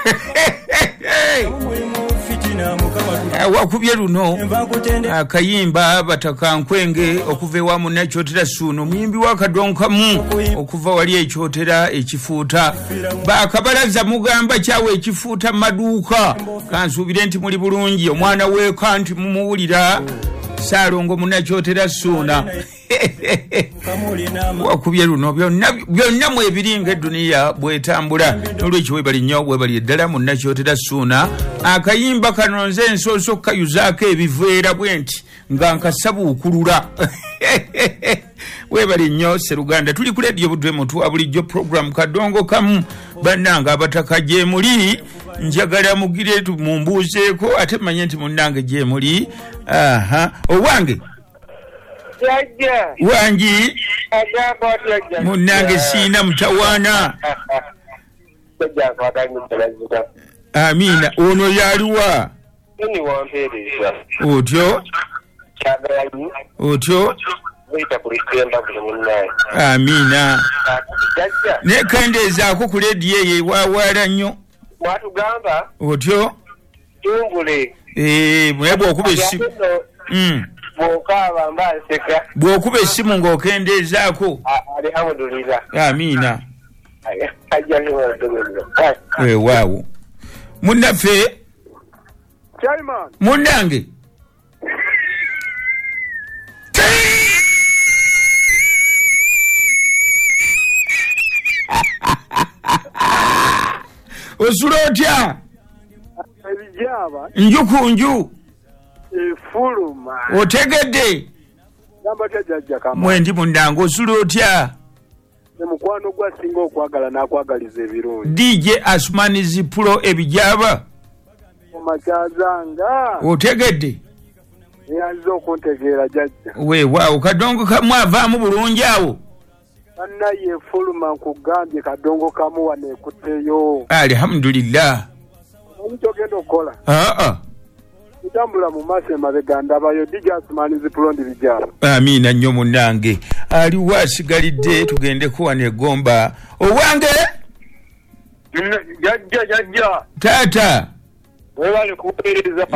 wakubye luno akayimba batakankwenge okuva ewa munnakyotera Ssuuno muyimbi wa kadonkamu okuva wali ekyotera ekifuuta bakabalaza mugamba kyawe ekifuuta maduuka kansuubire nti muli bulungi omwana weeka nti mumuwulira Saalongo munnakyotera Ssuuna wakubye luno byonna mwebiringa eduniya bwetambula nolwekyo webali nnyo webali eddala munnakyotera Ssuuna akayimba kano nze nsooso kayuzaako ebiveera bwenti nga nkasabuukulula webali nnyo Seruganda tuli ku leediyo Budwe Mutwa bulijjo program kadongo kamu bannanga abataka gye muli njagala mugire mumbuuzeeko ate manye nti munnange gye muli owange wangi munnange siina mutawaana amiina ono yaliwa otyo amiina nekendeezaako ku leediyo eyo ewawaala nnyo watugamba otyo tungule mwe bw'okuba essimu bw'okaaba mbaseka bw'okuba essimu ng'okendeezaako alhamdulillah amiina ajja waawo munnaffe Chairman munnange osula otya ebijaba nju ku nju efuluma otegedde gamba tajajja kama mwendi munnange osula otya ne mukwano gwa singa okwagala n'akwagaliza ebirungi DJ Asmanizi Pro ebijaba omakyazanga otegedde yanze okuntegeera jajja weewaawo kadongo kamu avaamu bulungi awo annaye efuluma nkugambye kadongo kamu wano ekutteyo alhamdulillah omukyogenda okukola kutambula mu maaso emabega ndabayo DJ Asmanizi Pro ndi bijaba amiina nnyo munnange aliwo asigalidde tugendeko wano egomba owange jajja taata webale kuwuliriza